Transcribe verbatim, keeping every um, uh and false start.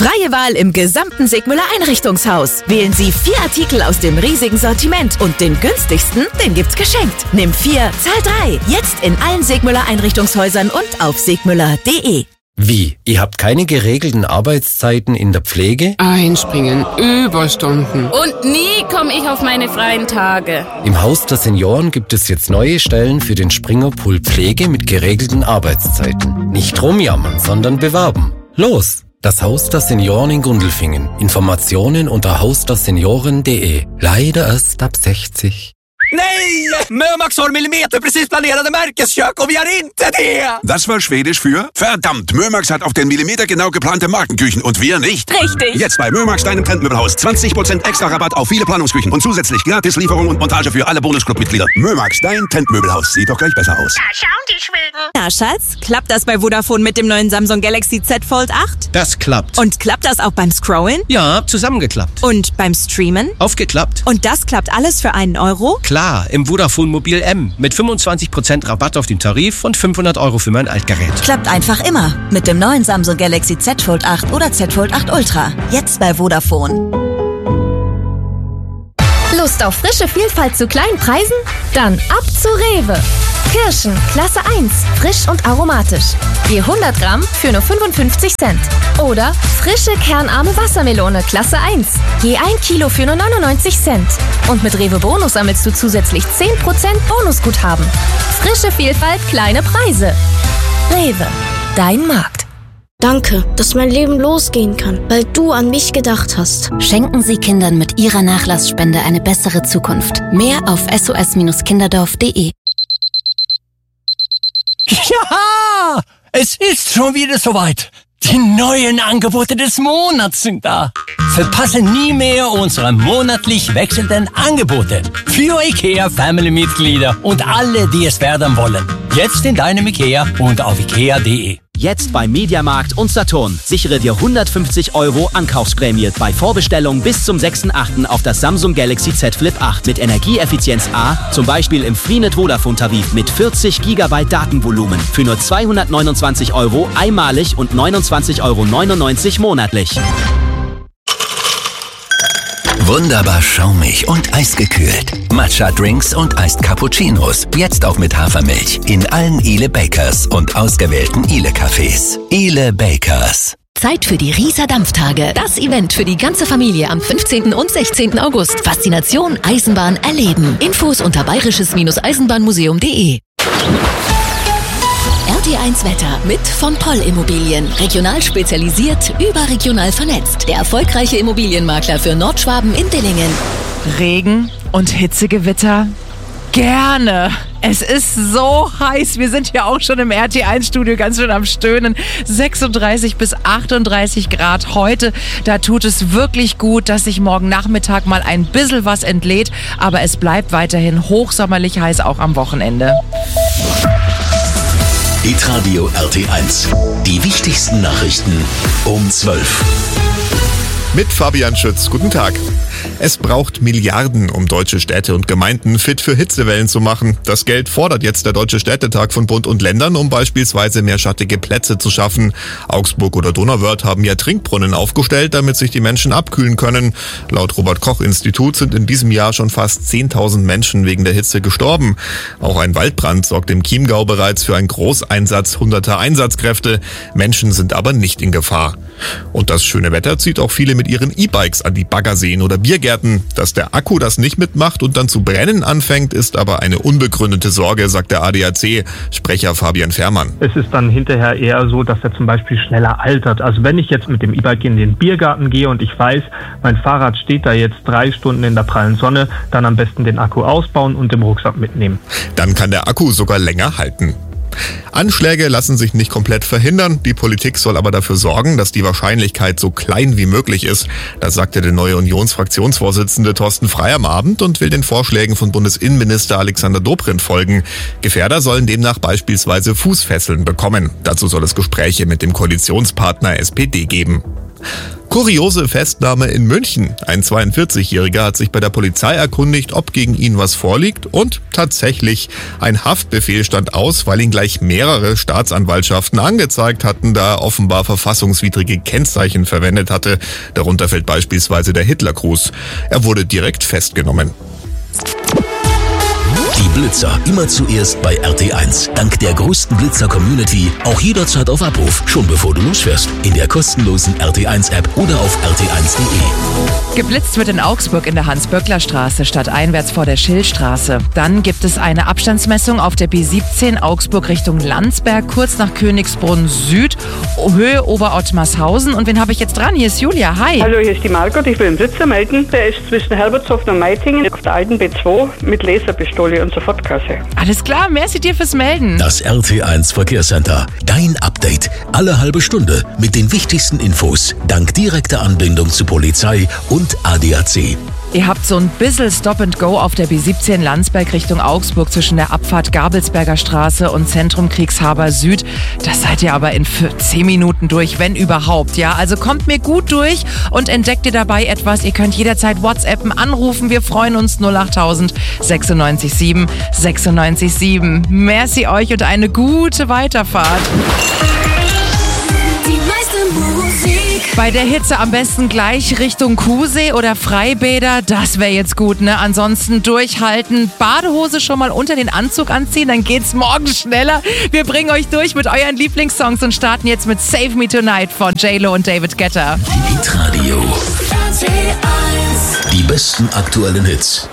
Freie Wahl im gesamten Sigmüller Einrichtungshaus. Wählen Sie vier Artikel aus dem riesigen Sortiment und den günstigsten, den gibt's geschenkt. Nimm vier, zahl drei. Jetzt in allen Sigmüller Einrichtungshäusern und auf sigmüller punkt de. Wie? Ihr habt keine geregelten Arbeitszeiten in der Pflege? Einspringen, Überstunden. Und nie komme ich auf meine freien Tage. Im Haus der Senioren gibt es jetzt neue Stellen für den Springerpool Pflege mit geregelten Arbeitszeiten. Nicht rumjammern, sondern bewerben. Los! Das Haus der Senioren in Gundelfingen. Informationen unter haus der senioren punkt de. Leider erst ab sechzig. Nej! Mömax har millimeterprecis planerade Märkeskök och vi har inte det! Das war Schwedisch für verdammt, Mömax hat auf den Millimeter genau geplante Markenküchen und wir nicht. Richtig. Jetzt bei Mömax, deinem Trendmöbelhaus. zwanzig Prozent extra Rabatt auf viele Planungsküchen und zusätzlich gratis Lieferung und Montage für alle Bonusclub-Mitglieder. Mömax, dein Trendmöbelhaus. Sieht doch gleich besser aus. Da schauen die Schweden. Na, Schatz, klappt das bei Vodafone mit dem neuen Samsung Galaxy Z Fold acht? Das klappt. Und klappt das auch beim Scrollen? Ja, zusammengeklappt. Und beim Streamen? Aufgeklappt. Und das klappt alles für einen Euro? Klar, im Vodafone Mobil M mit fünfundzwanzig Prozent Rabatt auf den Tarif und fünfhundert Euro für mein Altgerät. Klappt einfach immer mit dem neuen Samsung Galaxy Z Fold acht oder Z Fold acht Ultra. Jetzt bei Vodafone. Lust auf frische Vielfalt zu kleinen Preisen? Dann ab zu Rewe. Kirschen, Klasse eins, frisch und aromatisch. Je hundert Gramm für nur fünfundfünfzig Cent. Oder frische kernarme Wassermelone, Klasse eins. Je ein Kilo für nur neunundneunzig Cent. Und mit Rewe Bonus sammelst du zusätzlich zehn Prozent Bonusguthaben. Frische Vielfalt, kleine Preise. Rewe, dein Markt. Danke, dass mein Leben losgehen kann, weil du an mich gedacht hast. Schenken Sie Kindern mit Ihrer Nachlassspende eine bessere Zukunft. Mehr auf s o s kinderdorf punkt de. Ja, es ist schon wieder soweit. Die neuen Angebote des Monats sind da. Verpasse nie mehr unsere monatlich wechselnden Angebote für IKEA-Family-Mitglieder und alle, die es werden wollen. Jetzt in deinem IKEA und auf ikea punkt de. Jetzt bei Mediamarkt und Saturn. Sichere dir hundertfünfzig Euro Ankaufsprämie bei Vorbestellung bis zum sechsten achten auf das Samsung Galaxy Z Flip acht mit Energieeffizienz A, zum Beispiel im Freenet Vodafone Tarif mit vierzig Gigabyte Datenvolumen für nur zweihundertneunundzwanzig Euro einmalig und neunundzwanzig Euro neunundneunzig monatlich. Wunderbar schaumig und eisgekühlt. Matcha-Drinks und Iced Cappuccinos. Jetzt auch mit Hafermilch. In allen Ile Bakers und ausgewählten Ile-Cafés. Ile Bakers. Zeit für die Rieser Dampftage. Das Event für die ganze Familie am fünfzehnten und sechzehnten August. Faszination Eisenbahn erleben. Infos unter bayerisches-eisenbahnmuseum punkt de. R T eins Wetter mit von Poll Immobilien. Regional spezialisiert, überregional vernetzt. Der erfolgreiche Immobilienmakler für Nordschwaben in Dillingen. Regen und Hitzegewitter? Gerne. Es ist so heiß. Wir sind hier auch schon im R T eins Studio ganz schön am Stöhnen. sechsunddreißig bis achtunddreißig Grad heute. Da tut es wirklich gut, dass sich morgen Nachmittag mal ein bisschen was entlädt. Aber es bleibt weiterhin hochsommerlich heiß, auch am Wochenende. Hitradio R T eins. Die wichtigsten Nachrichten um zwölf. Mit Fabian Schütz. Guten Tag. Es braucht Milliarden, um deutsche Städte und Gemeinden fit für Hitzewellen zu machen. Das Geld fordert jetzt der Deutsche Städtetag von Bund und Ländern, um beispielsweise mehr schattige Plätze zu schaffen. Augsburg oder Donauwörth haben ja Trinkbrunnen aufgestellt, damit sich die Menschen abkühlen können. Laut Robert-Koch-Institut sind in diesem Jahr schon fast zehntausend Menschen wegen der Hitze gestorben. Auch ein Waldbrand sorgt im Chiemgau bereits für einen Großeinsatz hunderter Einsatzkräfte. Menschen sind aber nicht in Gefahr. Und das schöne Wetter zieht auch viele mit ihren E-Bikes an die Baggerseen oder Biergärten. Dass der Akku das nicht mitmacht und dann zu brennen anfängt, ist aber eine unbegründete Sorge, sagt der A D A C-Sprecher Fabian Fährmann. Es ist dann hinterher eher so, dass er zum Beispiel schneller altert. Also wenn ich jetzt mit dem E-Bike in den Biergarten gehe und ich weiß, mein Fahrrad steht da jetzt drei Stunden in der prallen Sonne, dann am besten den Akku ausbauen und im Rucksack mitnehmen. Dann kann der Akku sogar länger halten. Anschläge lassen sich nicht komplett verhindern. Die Politik soll aber dafür sorgen, dass die Wahrscheinlichkeit so klein wie möglich ist. Das sagte der neue Unionsfraktionsvorsitzende Thorsten Frey am Abend und will den Vorschlägen von Bundesinnenminister Alexander Dobrindt folgen. Gefährder sollen demnach beispielsweise Fußfesseln bekommen. Dazu soll es Gespräche mit dem Koalitionspartner S P D geben. Kuriose Festnahme in München. Ein zweiundvierzigjähriger hat sich bei der Polizei erkundigt, ob gegen ihn was vorliegt, und tatsächlich, ein Haftbefehl stand aus, weil ihn gleich mehrere Staatsanwaltschaften angezeigt hatten, da er offenbar verfassungswidrige Kennzeichen verwendet hatte. Darunter fällt beispielsweise der Hitlergruß. Er wurde direkt festgenommen. Die Blitzer immer zuerst bei R T eins. Dank der größten Blitzer-Community auch jederzeit auf Abruf, schon bevor du losfährst. In der kostenlosen R T eins App oder auf R T eins Punkt de. Geblitzt wird in Augsburg in der Hans-Böckler-Straße stadteinwärts vor der Schillstraße. Dann gibt es eine Abstandsmessung auf der B siebzehn Augsburg Richtung Landsberg, kurz nach Königsbrunn Süd, Höhe Oberottmarshausen. Und wen habe ich jetzt dran? Hier ist Julia. Hi. Hallo, hier ist die Margot. Ich will einen Blitzer melden. Der ist zwischen Herbertshofen und Meitingen auf der alten B zwei mit Laserpistole und Sofortkasse. Alles klar, merci dir fürs Melden. Das R T eins Verkehrscenter. Dein Update. Alle halbe Stunde mit den wichtigsten Infos. Dank direkter Anbindung zu Polizei und A D A C. Ihr habt so ein bisschen Stop and Go auf der B siebzehn Landsberg Richtung Augsburg zwischen der Abfahrt Gabelsberger Straße und Zentrum Kriegshaber Süd. Das seid ihr aber in zehn Minuten durch, wenn überhaupt. Ja, also kommt mir gut durch und entdeckt ihr dabei etwas. Ihr könnt jederzeit WhatsAppen, anrufen. Wir freuen uns. null achttausend sechsundneunzig sieben sechsundneunzig sieben. Merci euch und eine gute Weiterfahrt. Die meiste Musik. Bei der Hitze am besten gleich Richtung Kuhsee oder Freibäder. Das wäre jetzt gut, ne? Ansonsten durchhalten. Badehose schon mal unter den Anzug anziehen, dann geht's morgen schneller. Wir bringen euch durch mit euren Lieblingssongs und starten jetzt mit Save Me Tonight von J-Lo und David Guetta. Hitradio. Die besten aktuellen Hits.